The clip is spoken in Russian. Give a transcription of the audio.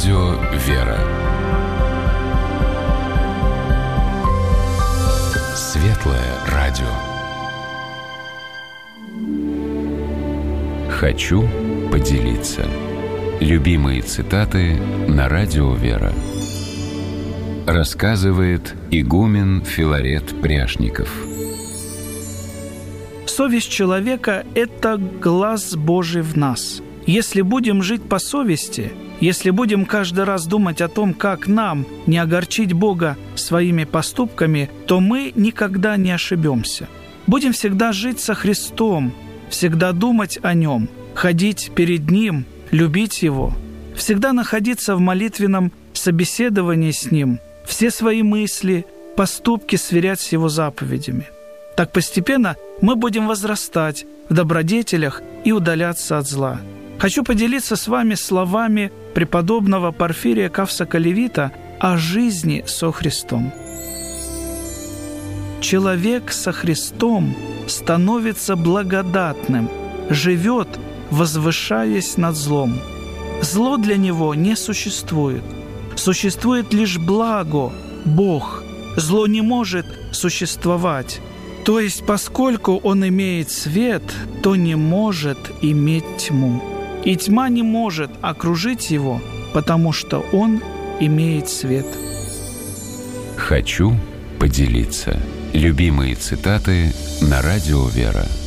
Радио «Вера». Светлое радио. Хочу поделиться. Любимые цитаты на Радио «Вера». Рассказывает игумен Филарет Пряшников. Совесть человека – это глаз Божий в нас. Если будем жить по совести, если будем каждый раз думать о том, как нам не огорчить Бога своими поступками, то мы никогда не ошибемся. Будем всегда жить со Христом, всегда думать о Нем, ходить перед Ним, любить Его, всегда находиться в молитвенном собеседовании с Ним, все свои мысли, поступки сверять с Его заповедями. Так постепенно мы будем возрастать в добродетелях и удаляться от зла. Хочу поделиться с вами словами преподобного Порфирия Кавсока-Левита о жизни со Христом. Человек со Христом становится благодатным, живет, возвышаясь над злом. Зло для него не существует. Существует лишь благо, Бог. Зло не может существовать. То есть, поскольку он имеет свет, то не может иметь тьму. И тьма не может окружить его, потому что он имеет свет. Хочу поделиться. Любимые цитаты на Радио «Вера».